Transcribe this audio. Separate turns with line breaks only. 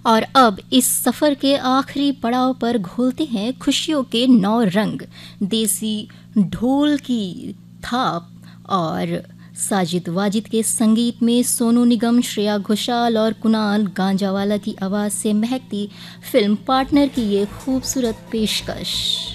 और अब इस सफ़र के आखिरी पड़ाव पर घोलते हैं खुशियों के 9 रंग, देसी ढोल की थाप और साजिद वाजिद के संगीत में सोनू निगम, श्रेया घोषाल और कुणाल गांजावाला की आवाज़ से महकती फिल्म पार्टनर की ये खूबसूरत पेशकश।